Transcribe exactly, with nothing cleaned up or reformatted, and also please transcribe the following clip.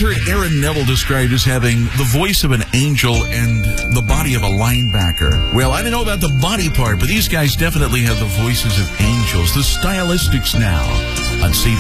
heard Aaron Neville described as having the voice of an angel and the body of a linebacker. Well, I don't know about the body part, but these guys definitely have the voices of angels. The Stylistics now on C B S.